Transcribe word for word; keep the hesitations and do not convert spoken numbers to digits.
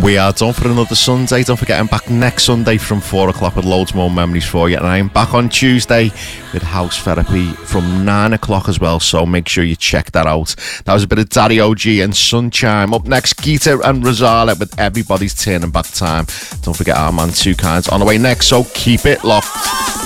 We are done for another Sunday. Don't forget, I'm back next Sunday from four o'clock with loads more memories for you. And I'm back on Tuesday with House Therapy from nine o'clock as well. So make sure you check that out. That was a bit of Daddy O G and Sunshine. Up next, Geeta and Rosala with Everybody's Turning Back Time. Don't forget our man Two Kinds on the way next. So keep it locked.